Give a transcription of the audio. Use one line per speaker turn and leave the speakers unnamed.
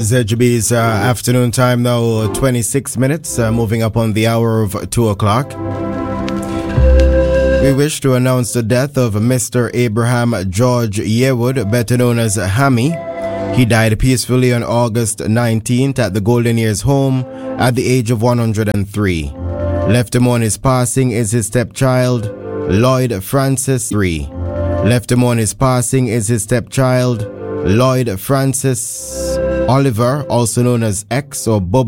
ZGB's afternoon time now, 26 minutes, moving up on the hour of 2 o'clock. We wish to announce the death of Mr. Abraham George Yearwood, better known as Hammy. He died peacefully on August 19th at the Golden Years home at the age of 103. Left him on his passing is his stepchild, Lloyd Francis III. Left him on his passing is his stepchild, Lloyd Francis Oliver, also known as X or Bob